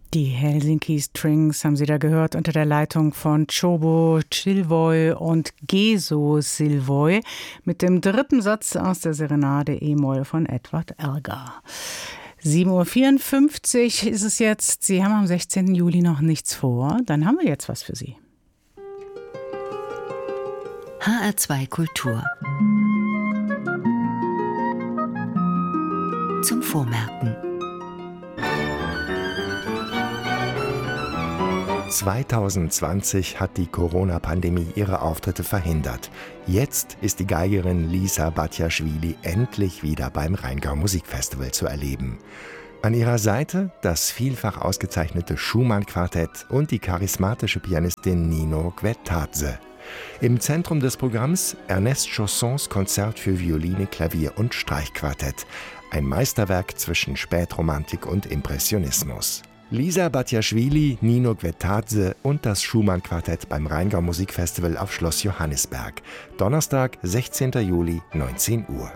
Die Helsinki Strings haben Sie da gehört unter der Leitung von Chobo Chilvoy und Geso Silvoy mit dem dritten Satz aus der Serenade E-Moll von Edward Elgar. 7:54 Uhr ist es jetzt. Sie haben am 16. Juli noch nichts vor. Dann haben wir jetzt was für Sie. HR2 Kultur. Zum Vormerken. 2020 hat die Corona-Pandemie ihre Auftritte verhindert. Jetzt ist die Geigerin Lisa Batjaschwili endlich wieder beim Rheingau Musikfestival zu erleben. An ihrer Seite das vielfach ausgezeichnete Schumann-Quartett und die charismatische Pianistin Nino Gvetadze. Im Zentrum des Programms Ernest Chaussons Konzert für Violine, Klavier und Streichquartett. Ein Meisterwerk zwischen Spätromantik und Impressionismus. Lisa Batjaschwili, Nino Gvetadze und das Schumann-Quartett beim Rheingau Musikfestival auf Schloss Johannisberg. Donnerstag, 16. Juli, 19 Uhr.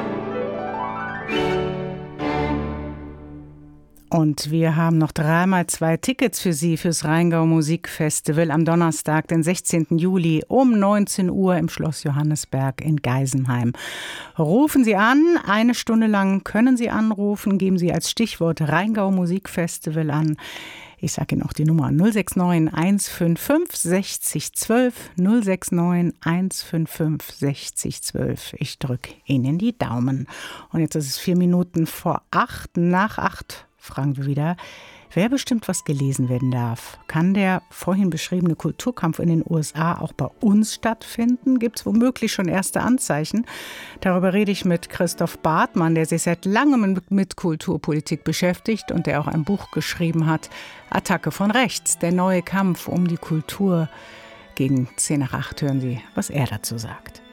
Und wir haben noch 3x2 Tickets für Sie fürs Rheingau Musikfestival am Donnerstag, den 16. Juli um 19 Uhr im Schloss Johannisberg in Geisenheim. Rufen Sie an, 1 Stunde lang können Sie anrufen, geben Sie als Stichwort Rheingau Musikfestival an. Ich sage Ihnen auch die Nummer 069 155 60 12, 069 155 60 12. Ich drücke Ihnen die Daumen. Und jetzt ist es 4 Minuten vor 8, nach 8. Fragen wir wieder, wer bestimmt, was gelesen werden darf? Kann der vorhin beschriebene Kulturkampf in den USA auch bei uns stattfinden? Gibt es womöglich schon erste Anzeichen? Darüber rede ich mit Christoph Bartmann, der sich seit langem mit Kulturpolitik beschäftigt und der auch ein Buch geschrieben hat, Attacke von rechts, der neue Kampf um die Kultur. Gegen 7:50 hören Sie, was er dazu sagt.